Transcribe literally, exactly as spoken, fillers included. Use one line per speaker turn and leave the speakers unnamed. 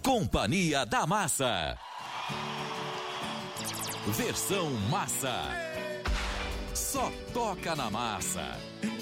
Companhia da Massa. Versão Massa. Só toca na massa.